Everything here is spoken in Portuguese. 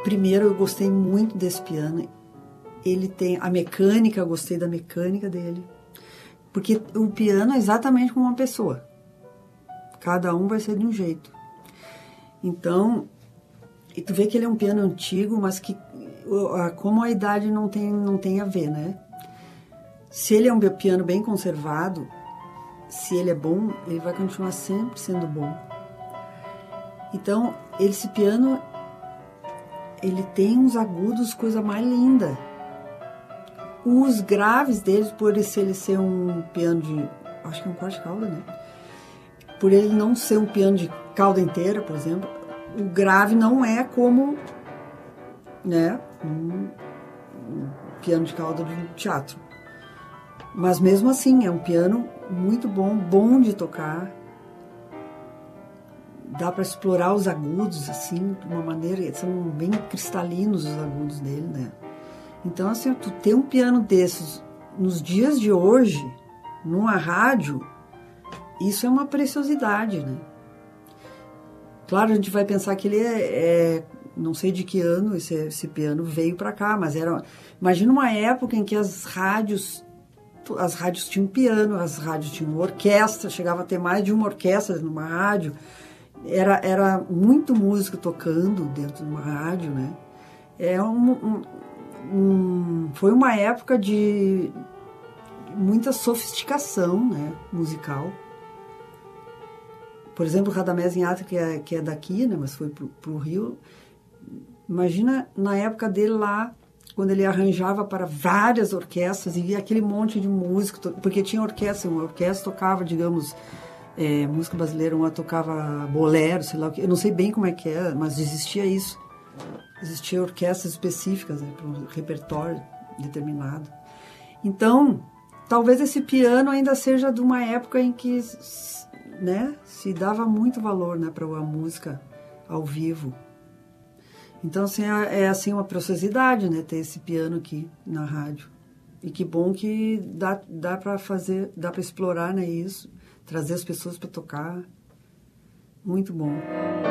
Primeiro, eu gostei muito desse piano. Ele tem a mecânica, eu gostei da mecânica dele. Porque o piano é exatamente como uma pessoa. Cada um vai ser de um jeito. Então, e tu vê que ele é um piano antigo, mas que como a idade não tem a ver, né? Se ele é um piano bem conservado, se ele é bom, ele vai continuar sempre sendo bom. Então, esse piano, ele tem uns agudos, coisa mais linda. Os graves deles, por ele ser um piano de... Acho que é um quarto de cauda, né? Por ele não ser um piano de cauda inteira, por exemplo, o grave não é como, né, um piano de cauda de teatro. Mas mesmo assim, é um piano muito bom de tocar. Dá para explorar os agudos, assim, de uma maneira... São bem cristalinos os agudos dele, né? Então, assim, tu ter um piano desses nos dias de hoje, numa rádio, isso é uma preciosidade, né? Claro, a gente vai pensar que ele não sei de que ano esse piano veio para cá, mas imagina uma época em que as rádios tinham piano, as rádios tinham orquestra, chegava a ter mais de uma orquestra numa rádio. Era muito música tocando dentro de uma rádio, né? Foi uma época de muita sofisticação, né, musical. Por exemplo, o Radamés Inhatli, que é daqui, né, mas foi pro Rio. Imagina na época dele lá, quando ele arranjava para várias orquestras e via aquele monte de música, porque tinha orquestra, uma orquestra tocava, digamos, música brasileira, uma tocava bolero, sei lá o que, eu não sei bem como é que é, mas existia isso. Existiam orquestras específicas, né, para um repertório determinado. Então, talvez esse piano ainda seja de uma época em que, né, se dava muito valor, né, para a música ao vivo. Então, assim, assim uma preciosidade, né, ter esse piano aqui na rádio. E que bom que dá para explorar, né, isso, trazer as pessoas para tocar. Muito bom.